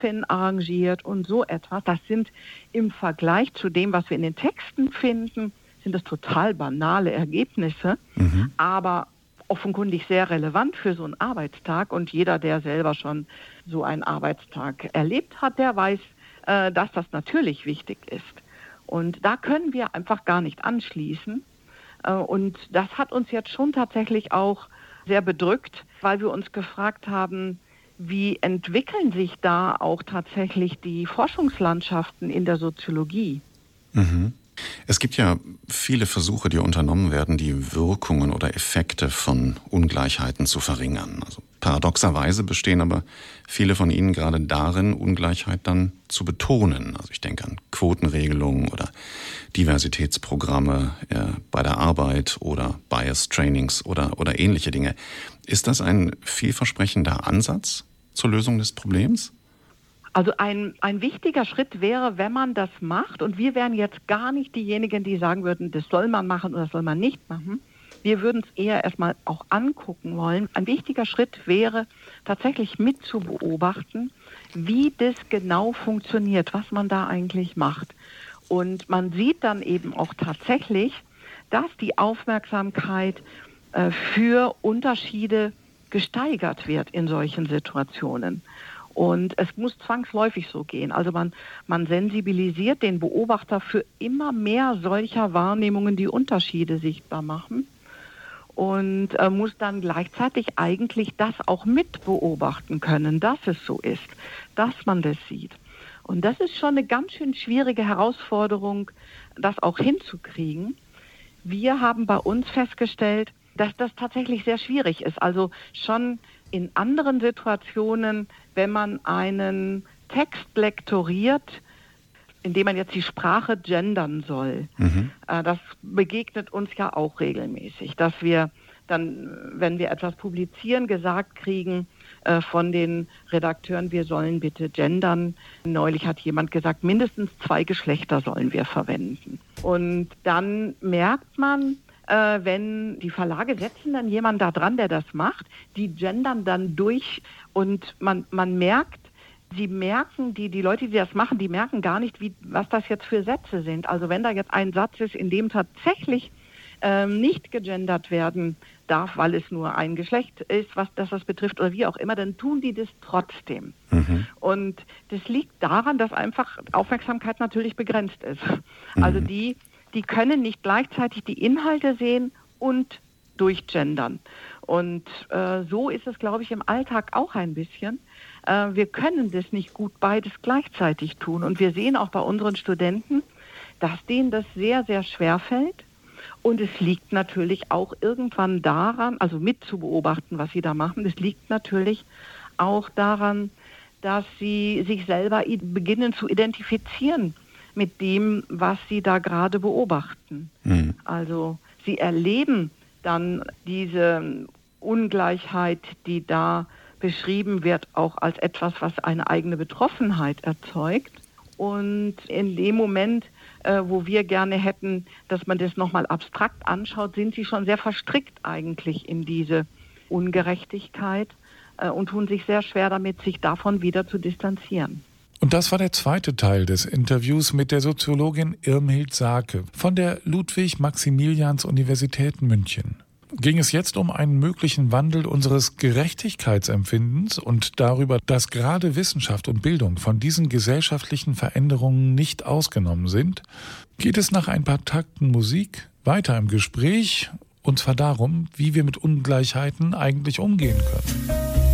arrangiert und so etwas. Das sind im Vergleich zu dem, was wir in den Texten finden, sind das total banale Ergebnisse, aber offenkundig sehr relevant für so einen Arbeitstag. Und jeder, der selber schon so einen Arbeitstag erlebt hat, der weiß, dass das natürlich wichtig ist. Und da können wir einfach gar nicht anschließen. Und das hat uns jetzt schon tatsächlich auch sehr bedrückt, weil wir uns gefragt haben, wie entwickeln sich da auch tatsächlich die Forschungslandschaften in der Soziologie? Es gibt ja viele Versuche, die unternommen werden, die Wirkungen oder Effekte von Ungleichheiten zu verringern. Also paradoxerweise bestehen aber viele von ihnen gerade darin, Ungleichheit dann zu betonen. Also ich denke an Quotenregelungen oder Diversitätsprogramme bei der Arbeit oder Bias-Trainings oder ähnliche Dinge. Ist das ein vielversprechender Ansatz zur Lösung des Problems? Also ein wichtiger Schritt wäre, wenn man das macht, und wir wären jetzt gar nicht diejenigen, die sagen würden, das soll man machen oder das soll man nicht machen. Wir würden es eher erstmal auch angucken wollen. Ein wichtiger Schritt wäre, tatsächlich mit zu beobachten, wie das genau funktioniert, was man da eigentlich macht. Und man sieht dann eben auch tatsächlich, dass die Aufmerksamkeit für Unterschiede gesteigert wird in solchen Situationen. Und es muss zwangsläufig so gehen. Also man sensibilisiert den Beobachter für immer mehr solcher Wahrnehmungen, die Unterschiede sichtbar machen. Und muss dann gleichzeitig eigentlich das auch mit beobachten können, dass es so ist, dass man das sieht. Und das ist schon eine ganz schön schwierige Herausforderung, das auch hinzukriegen. Wir haben bei uns festgestellt, dass das tatsächlich sehr schwierig ist. Also schon in anderen Situationen, wenn man einen Text lektoriert, indem man jetzt die Sprache gendern soll, das begegnet uns ja auch regelmäßig, dass wir dann, wenn wir etwas publizieren, gesagt kriegen von den Redakteuren, wir sollen bitte gendern. Neulich hat jemand gesagt, mindestens 2 Geschlechter sollen wir verwenden. Und dann merkt man, wenn die Verlage setzen dann jemanden da dran, der das macht, die gendern dann durch und man merkt, die Leute, die das machen, die merken gar nicht, was das jetzt für Sätze sind. Also wenn da jetzt ein Satz ist, in dem tatsächlich nicht gegendert werden darf, weil es nur ein Geschlecht ist, was das betrifft oder wie auch immer, dann tun die das trotzdem. Und das liegt daran, dass einfach Aufmerksamkeit natürlich begrenzt ist. Also die können nicht gleichzeitig die Inhalte sehen und durchgendern. Und so ist es, glaube ich, im Alltag auch ein bisschen. Wir können das nicht gut beides gleichzeitig tun. Und wir sehen auch bei unseren Studenten, dass denen das sehr, sehr schwer fällt. Und es liegt natürlich auch irgendwann daran, also mit zu beobachten, was sie da machen, es liegt natürlich auch daran, dass sie sich selber beginnen zu identifizieren mit dem, was sie da gerade beobachten. Also sie erleben dann diese Ungleichheit, die da beschrieben wird, auch als etwas, was eine eigene Betroffenheit erzeugt. Und in dem Moment, wo wir gerne hätten, dass man das nochmal abstrakt anschaut, sind sie schon sehr verstrickt eigentlich in diese Ungerechtigkeit und tun sich sehr schwer damit, sich davon wieder zu distanzieren. Und das war der zweite Teil des Interviews mit der Soziologin Irmhild Saake von der Ludwig-Maximilians-Universität München. Ging es jetzt um einen möglichen Wandel unseres Gerechtigkeitsempfindens und darüber, dass gerade Wissenschaft und Bildung von diesen gesellschaftlichen Veränderungen nicht ausgenommen sind, geht es nach ein paar Takten Musik weiter im Gespräch, und zwar darum, wie wir mit Ungleichheiten eigentlich umgehen können.